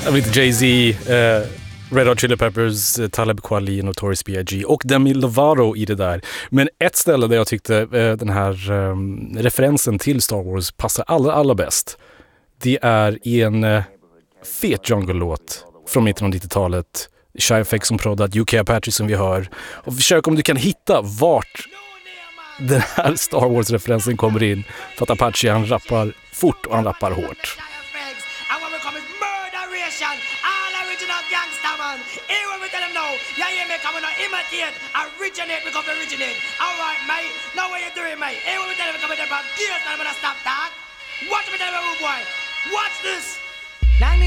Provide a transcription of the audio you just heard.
Med Jay-Z, Red Hot Chili Peppers, Talib Kweli, Notorious B.I.G. och Demi Lovato i det där. Men ett ställe där jag tyckte den här referensen till Star Wars passar allra bäst, det är i en fet jungle-låt från mitten av 90-talet. Shy FX som proddat, UK Apache som vi hör. Och försök om du kan hitta vart den här Star Wars-referensen kommer in. För att Apache, han rappar fort och han rappar hårt. Watch me tell you, boy. Watch this.